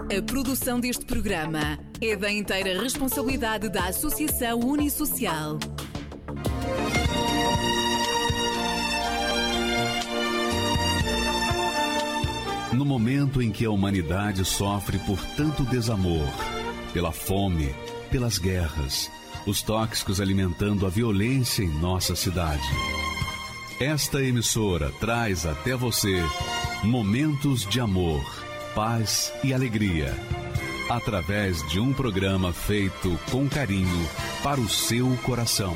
A produção deste programa é da inteira responsabilidade da Associação Unisocial. No momento em que a humanidade sofre por tanto desamor, pela fome, pelas guerras, os tóxicos alimentando a violência em nossa cidade, esta emissora traz até você momentos de amor, paz e alegria, através de um programa feito com carinho para o seu coração.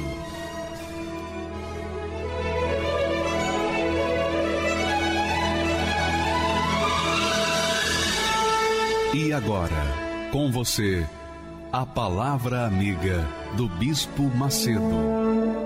E agora, com você, a Palavra Amiga do Bispo Macedo.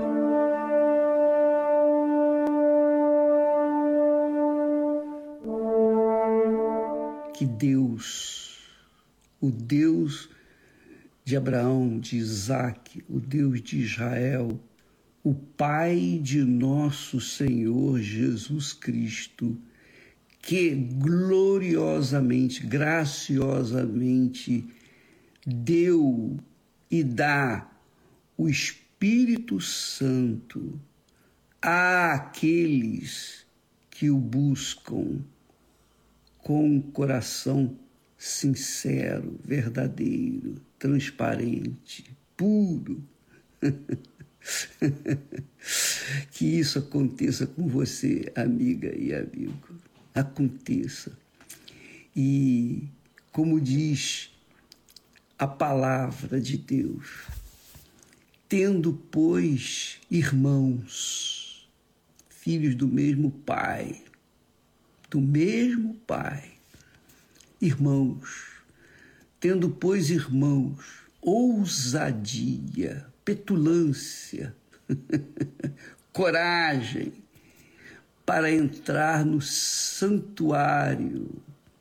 Que Deus, o Deus de Abraão, de Isaac, o Deus de Israel, o Pai de nosso Senhor Jesus Cristo, que gloriosamente, graciosamente deu e dá o Espírito Santo àqueles que o buscam com um coração sincero, verdadeiro, transparente, puro. Que isso aconteça com você, amiga e amigo. Aconteça. E, como diz a palavra de Deus, tendo, pois, irmãos, filhos do mesmo Pai, irmãos, tendo, pois, irmãos, ousadia, petulância, coragem, para entrar no santuário,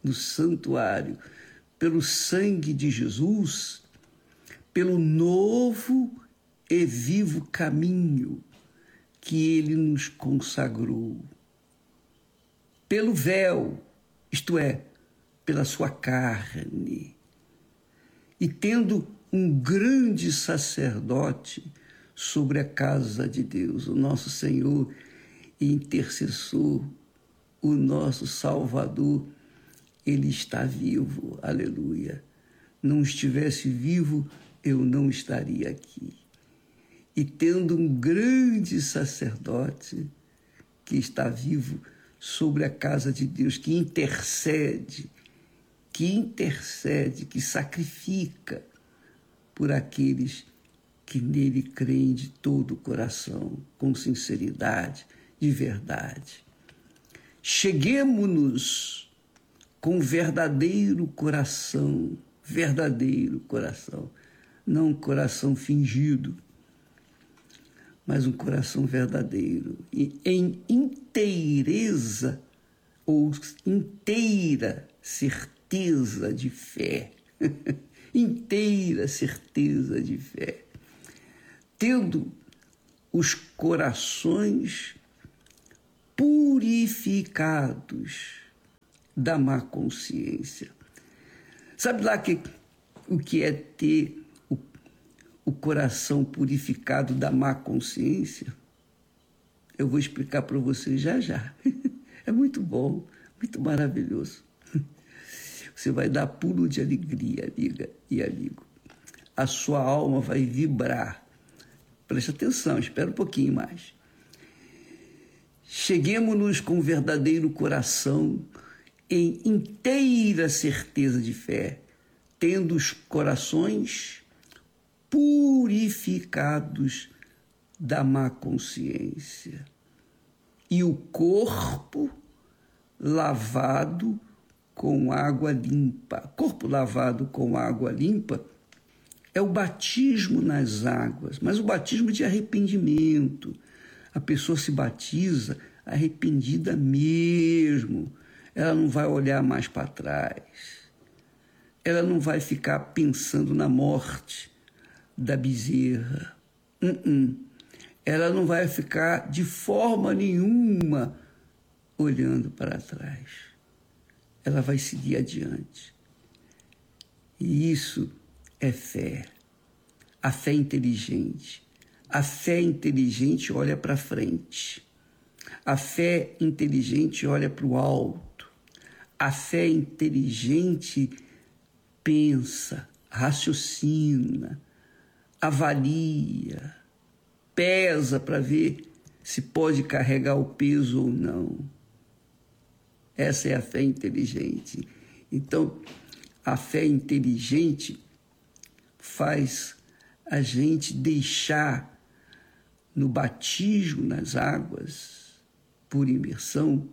pelo sangue de Jesus, pelo novo e vivo caminho que Ele nos consagrou, pelo véu, isto é, pela sua carne, e tendo um grande sacerdote sobre a casa de Deus, o nosso Senhor e intercessor, o nosso Salvador, Ele está vivo, aleluia. Não estivesse vivo, eu não estaria aqui. E tendo um grande sacerdote que está vivo sobre a casa de Deus, que intercede, que sacrifica por aqueles que nele creem de todo o coração, com sinceridade, de verdade. Cheguemo-nos com verdadeiro coração, não um coração fingido, mas um coração verdadeiro, e em inteireza ou inteira certeza de fé, inteira certeza de fé, tendo os corações purificados da má consciência. Sabe lá o que é ter o coração purificado da má consciência? Eu vou explicar para você já. É muito bom, muito maravilhoso. Você vai dar pulo de alegria, amiga e amigo. A sua alma vai vibrar. Preste atenção, espera um pouquinho mais. Cheguemo-nos com verdadeiro coração, em inteira certeza de fé, tendo os corações purificados da má consciência e o corpo lavado com água limpa. Corpo lavado com água limpa é o batismo nas águas, mas o batismo de arrependimento. A pessoa se batiza arrependida mesmo. Ela não vai olhar mais para trás. Ela não vai ficar pensando na morte da bezerra. Ela não vai ficar de forma nenhuma olhando para trás. Ela vai seguir adiante. E isso é fé. A fé inteligente. A fé inteligente olha para frente. A fé inteligente olha para o alto. A fé inteligente pensa, raciocina, avalia, pesa para ver se pode carregar o peso ou não. Essa é a fé inteligente. Então, a fé inteligente faz a gente deixar no batismo nas águas, por imersão,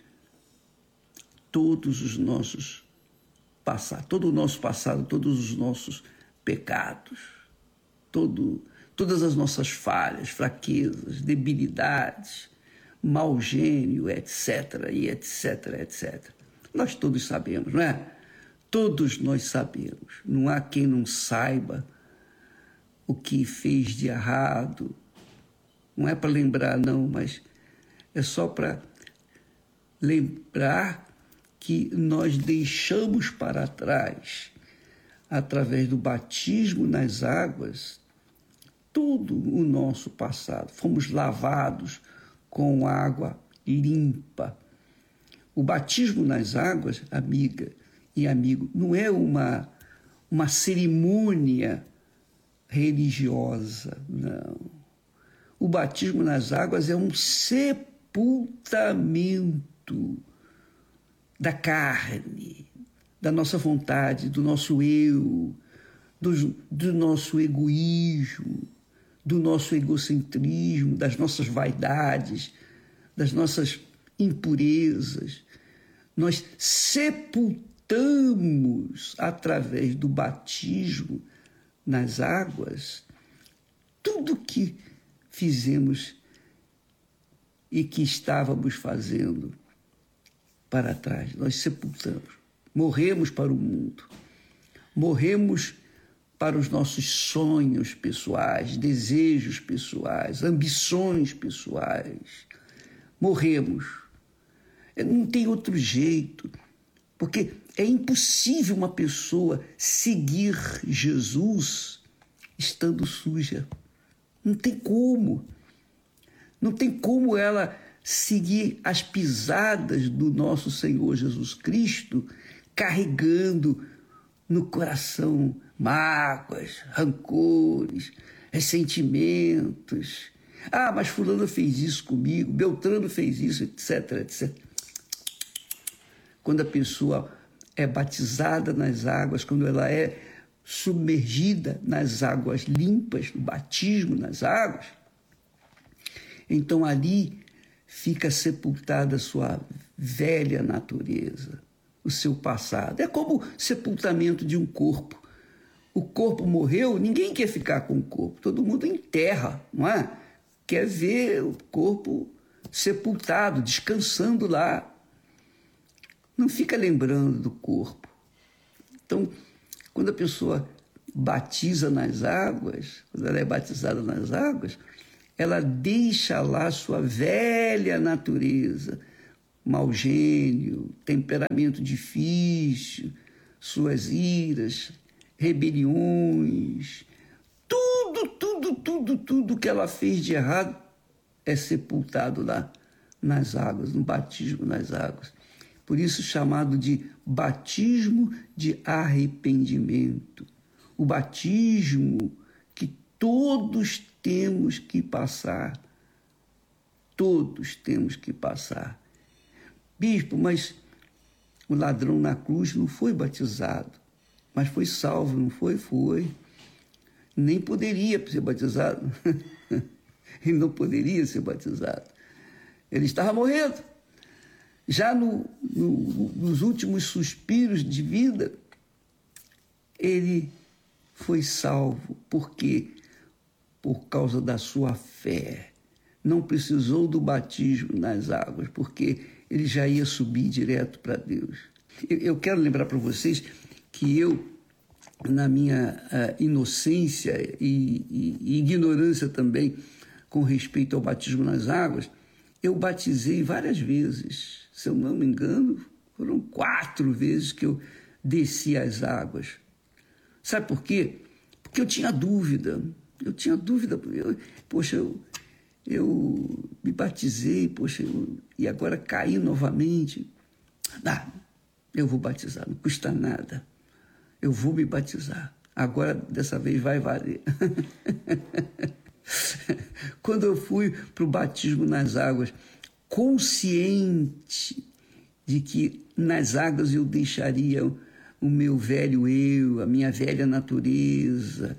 todos os nossos passados, todo o nosso passado, todos os nossos pecados, todas as nossas falhas, fraquezas, debilidades, mau gênio, etc, e etc, etc. Nós todos sabemos, não é? Todos nós sabemos. Não há quem não saiba o que fez de errado. Não é para lembrar, não, mas é só para lembrar que nós deixamos para trás, através do batismo nas águas, todo o nosso passado. Fomos lavados com água limpa. O batismo nas águas, amiga e amigo, não é uma cerimônia religiosa, não. O batismo nas águas é um sepultamento da carne, da nossa vontade, do nosso eu, do nosso egoísmo, do nosso egocentrismo, das nossas vaidades, das nossas impurezas. Nós sepultamos, através do batismo nas águas, tudo que fizemos e que estávamos fazendo para trás. Nós sepultamos, morremos para o mundo, morremos para os nossos sonhos pessoais, desejos pessoais, ambições pessoais. Morremos. Não tem outro jeito, porque é impossível uma pessoa seguir Jesus estando suja. Não tem como. Não tem como ela seguir as pisadas do nosso Senhor Jesus Cristo, carregando no coração mágoas, rancores, ressentimentos. Ah, mas fulano fez isso comigo, Beltrano fez isso, etc, etc. Quando a pessoa é batizada nas águas, quando ela é submergida nas águas limpas, no batismo nas águas, então ali fica sepultada a sua velha natureza, o seu passado. É como o sepultamento de um corpo. O corpo morreu, ninguém quer ficar com o corpo, todo mundo enterra, não é? Quer ver o corpo sepultado, descansando lá. Não fica lembrando do corpo. Então, quando a pessoa batiza nas águas, quando ela é batizada nas águas, ela deixa lá sua velha natureza, mau gênio, temperamento difícil, suas iras, rebeliões, tudo que ela fez de errado é sepultado lá nas águas, no batismo nas águas. Por isso chamado de batismo de arrependimento. O batismo que todos temos que passar. Todos temos que passar. Bispo, mas o ladrão na cruz não foi batizado, mas foi salvo, não foi? Foi. Nem poderia ser batizado. Ele não poderia ser batizado. Ele estava morrendo. Já nos últimos suspiros de vida, ele foi salvo. Por quê? Por causa da sua fé. Não precisou do batismo nas águas, porque ele já ia subir direto para Deus. Eu quero lembrar para vocês que eu, na minha inocência e ignorância também com respeito ao batismo nas águas, eu batizei várias vezes. Se eu não me engano, foram 4 vezes que eu desci as águas. Sabe por quê? Porque eu tinha dúvida. Eu me batizei, e agora caí novamente. Eu vou batizar, não custa nada. Eu vou me batizar. Agora, dessa vez, vai valer. Quando eu fui para o batismo nas águas, consciente de que nas águas eu deixaria o meu velho eu, a minha velha natureza,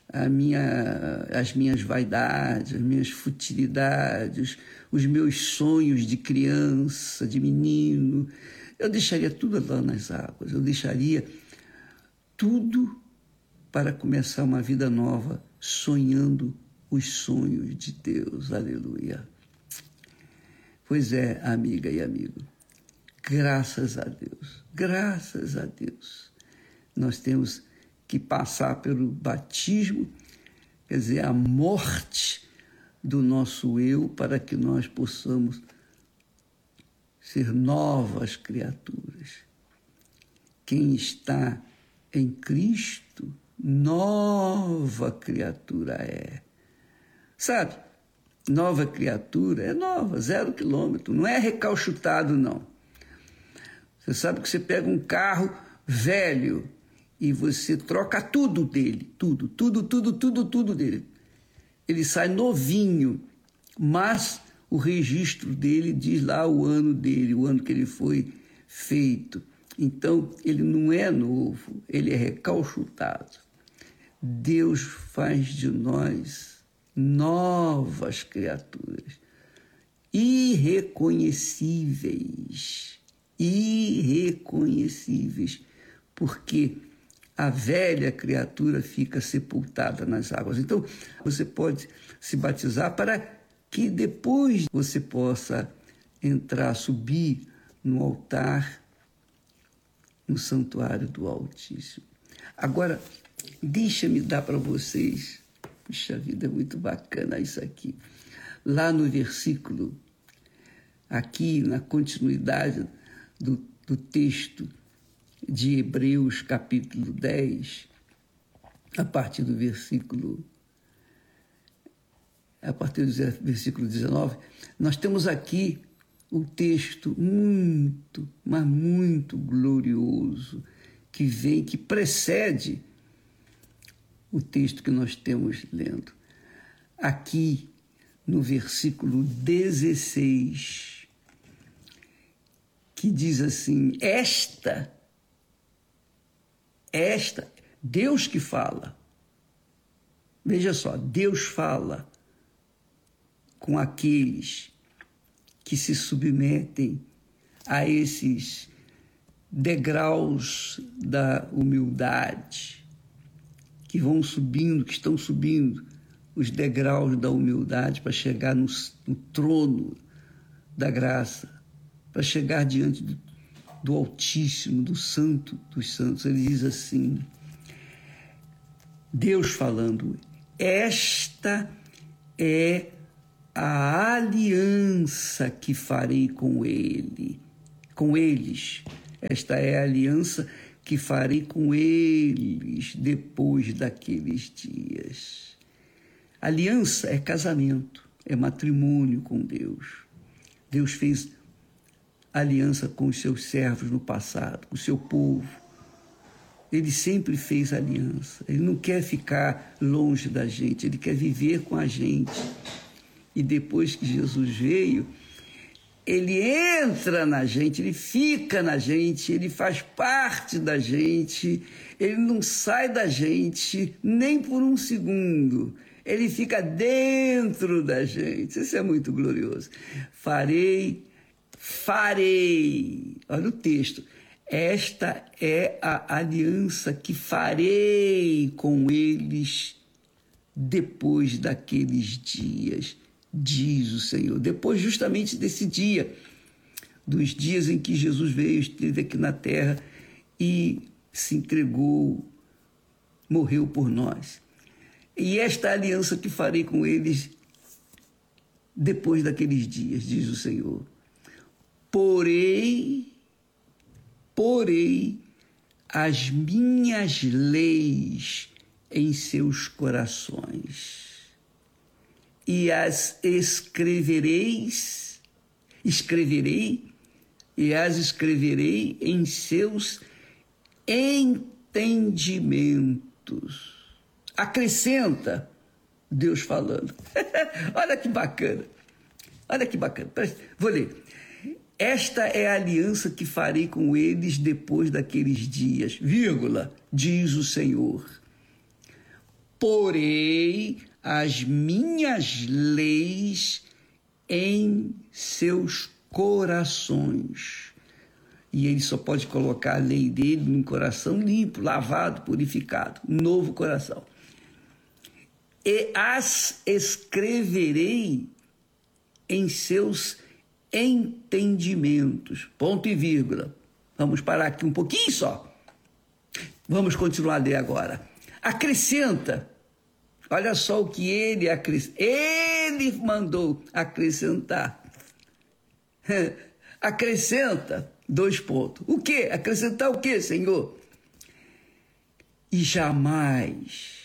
as minhas vaidades, as minhas futilidades, os meus sonhos de criança, de menino. Eu deixaria tudo lá nas águas, eu deixaria tudo para começar uma vida nova, sonhando os sonhos de Deus. Aleluia. Pois é, amiga e amigo, graças a Deus, nós temos que passar pelo batismo, quer dizer, a morte do nosso eu, para que nós possamos ser novas criaturas. Quem está em Cristo, nova criatura é. Sabe, nova criatura é nova, 0 quilômetro, não é recalchutado, não. Você sabe que você pega um carro velho e você troca tudo dele, tudo dele. Ele sai novinho, mas o registro dele diz lá o ano dele, o ano que ele foi feito. Então, ele não é novo, ele é recalchutado. Deus faz de nós novas criaturas, irreconhecíveis, porque a velha criatura fica sepultada nas águas. Então, você pode se batizar para que depois você possa entrar, subir no altar, no santuário do Altíssimo. Agora, deixa-me dar para vocês, puxa vida, é muito bacana isso aqui. Lá no versículo, aqui na continuidade do texto de Hebreus, capítulo 10, a partir do versículo 19, nós temos aqui um texto muito, mas muito glorioso, que precede o texto que nós temos lendo. Aqui, no versículo 16, que diz assim, esta, Deus que fala. Veja só, Deus fala com aqueles que se submetem a esses degraus da humildade, que estão subindo os degraus da humildade para chegar no trono da graça, para chegar diante do Altíssimo, do Santo dos Santos. Ele diz assim, Deus falando, esta é a aliança que farei com eles. Esta é a aliança que farei com eles depois daqueles dias. Aliança é casamento, é matrimônio com Deus. Deus fez aliança com os seus servos no passado, com o seu povo. Ele sempre fez aliança. Ele não quer ficar longe da gente, ele quer viver com a gente. E depois que Jesus veio, ele entra na gente, ele fica na gente, ele faz parte da gente, ele não sai da gente nem por um segundo. Ele fica dentro da gente. Isso é muito glorioso. Farei. Olha o texto. Esta é a aliança que farei com eles depois daqueles dias, diz o Senhor. Depois justamente desse dia, dos dias em que Jesus veio, esteve aqui na terra e se entregou, morreu por nós. E esta aliança que farei com eles depois daqueles dias, diz o Porei as minhas leis em seus corações e as escreverei em seus entendimentos. Acrescenta Deus falando. Olha que bacana. Vou ler. Esta é a aliança que farei com eles depois daqueles dias, diz o Senhor. Porei as minhas leis em seus corações. E ele só pode colocar a lei dele num coração limpo, lavado, purificado, novo coração. E as escreverei em seus entendimentos. Ponto e vírgula. Vamos parar aqui um pouquinho só. Vamos continuar a ler agora. Acrescenta. Olha só o que ele mandou acrescentar. Acrescenta, 2 pontos. O quê? Acrescentar o quê, Senhor? E jamais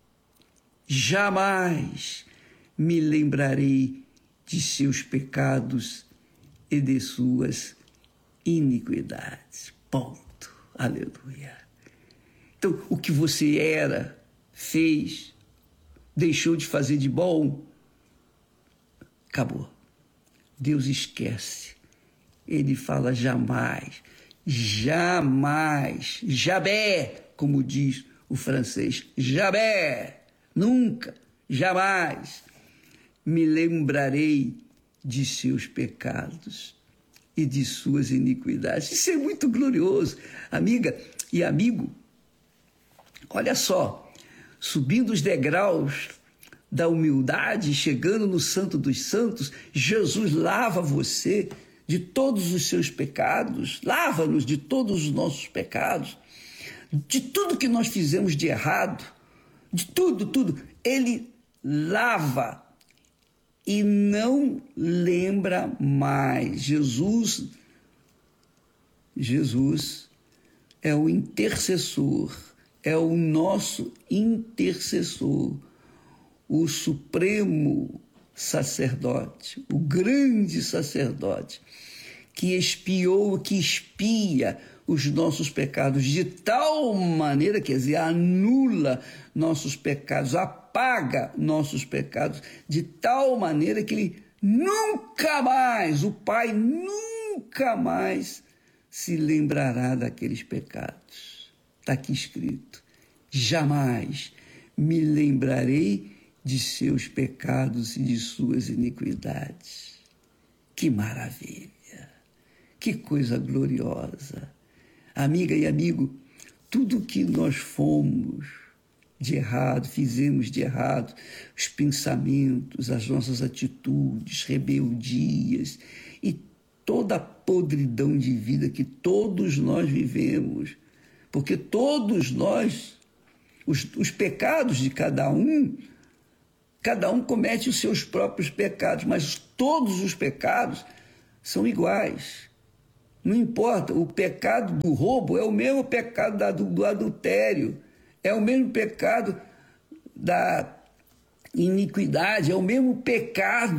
me lembrarei de seus pecados e de suas iniquidades. Ponto. Aleluia. Então, o que você era, fez, deixou de fazer de bom, acabou. Deus esquece. Ele fala jamais, como diz o francês, jamais, nunca, jamais me lembrarei de seus pecados e de suas iniquidades. Isso é muito glorioso, amiga e amigo. Olha só, subindo os degraus da humildade, chegando no Santo dos Santos, Jesus lava você de todos os seus pecados, lava-nos de todos os nossos pecados, de tudo que nós fizemos de errado, de tudo. Ele lava e não lembra mais. Jesus é o intercessor, é o nosso intercessor, o supremo sacerdote, o grande sacerdote, que expia os nossos pecados de tal maneira, quer dizer, anula nossos pecados, apaga nossos pecados de tal maneira que ele nunca mais, o Pai nunca mais se lembrará daqueles pecados. Está aqui escrito: jamais me lembrarei de seus pecados e de suas iniquidades. Que maravilha! Que coisa gloriosa! Amiga e amigo, tudo que nós fomos de errado, fizemos de errado, os pensamentos, as nossas atitudes, rebeldias e toda a podridão de vida que todos nós vivemos, porque todos nós, os pecados de cada um comete os seus próprios pecados, mas todos os pecados são iguais. Não importa, o pecado do roubo é o mesmo pecado do adultério, é o mesmo pecado da iniquidade, é o mesmo pecado